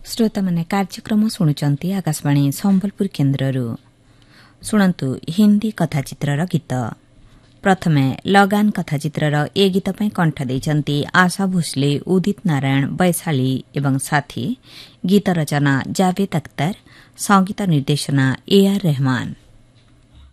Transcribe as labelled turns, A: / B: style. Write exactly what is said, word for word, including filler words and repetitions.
A: श्रोता माने कार्यक्रम शुणुचंती आकाशवाणी संबलपुर केन्द्ररू शुणन्तु हिंदी कथाचित्रर गीत। प्रथमे लगान कथाचित्रर ए गीत पई कंठ देइचंती आशा भोसले, उदित नारायण वैशाली एवं साथी। गीत रचना जावेद अख्तर, संगीत निर्देशना ए आर रहमान।